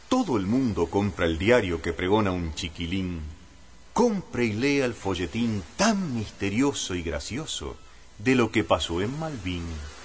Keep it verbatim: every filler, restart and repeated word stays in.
Todo el mundo compra el diario que pregona un chiquilín. Compre y lea el folletín tan misterioso y gracioso de lo que pasó en Malvin.